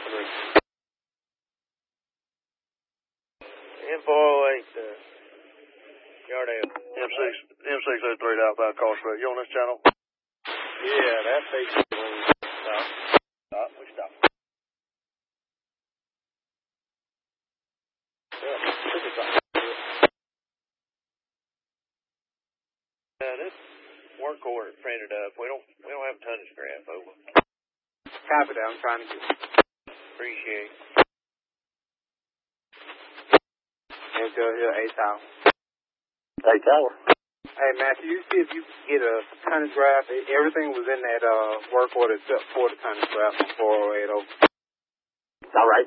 M408, Yardale. M603 outbound call straight. You on this channel? Yeah, that's Stop. Stop. We stop. This work order printed up. We don't have tonnage graph, over. Copy that. I'm trying to get. Appreciate it. Angel here, A-Tower. A-Tower. Hey, man, can you see if you can get a tonnage graph? Everything was in that work order except for the tonnage graph from 408 over. All right.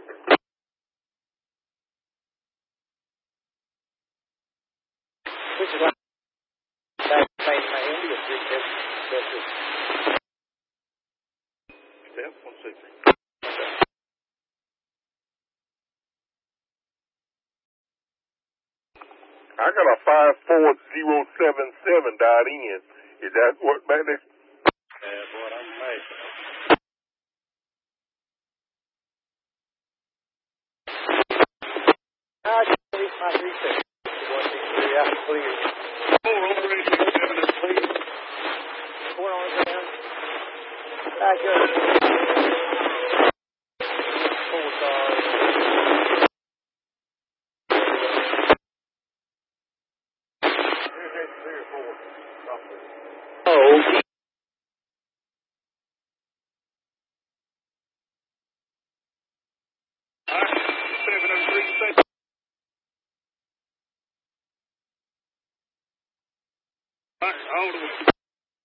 Which is like India 3 that's it. Step 160. I got a 54077 dialed in. Is that what back there? That's what I'm making. I just reached my 36. 163 out clear. 4 over 87 please. 4 on the ground. Back up. 4 cars. Oh, okay. All right. 703. All right. Hold on.